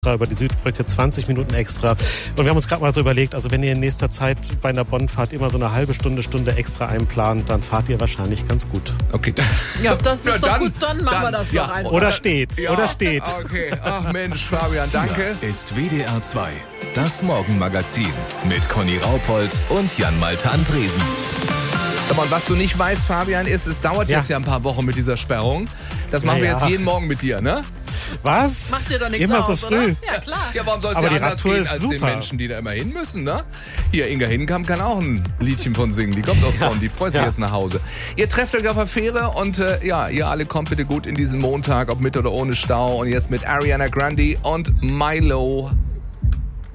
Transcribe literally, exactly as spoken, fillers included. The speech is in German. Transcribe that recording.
über die Südbrücke, zwanzig Minuten extra. Und wir haben uns gerade mal so überlegt, also wenn ihr in nächster Zeit bei einer Bonnfahrt immer so eine halbe Stunde, Stunde extra einplant, dann fahrt ihr wahrscheinlich ganz gut. Okay. Ja, das ist ja, doch dann, gut, dann machen dann, wir das ja. doch einfach. Oder steht, ja, oder steht. Okay, ach Mensch, Fabian, danke. Ist W D R zwei, das Morgenmagazin mit Conny Raupold und Jan-Malte Andresen. Aber was du nicht weißt, Fabian, ist, es dauert Ja. jetzt ja ein paar Wochen mit dieser Sperrung. Das machen Ja, wir ja. jetzt jeden Morgen mit dir, ne? Was? Macht dir doch nichts Immer so aus, früh. oder? Ja, klar. Ja, warum soll es Aber ja die anders Radtour gehen ist als den super. Menschen, die da immer hin müssen, ne? Hier, Inga Hinkamp kann auch ein Liedchen von singen. Die kommt aus Bonn, die freut sich Ja. jetzt nach Hause. Ihr trefft euch auf der Fähre und äh, ja, ihr alle kommt bitte gut in diesen Montag, ob mit oder ohne Stau. Und jetzt mit Ariana Grande und Milo.